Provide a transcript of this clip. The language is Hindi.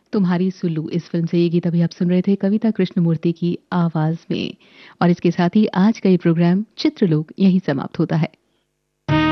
तुम्हारी सुल्लू इस फिल्म से ये गीत अभी आप सुन रहे थे कविता कृष्णमूर्ति की आवाज में। और इसके साथ ही आज का ये प्रोग्राम चित्रलोक यहीं समाप्त होता है।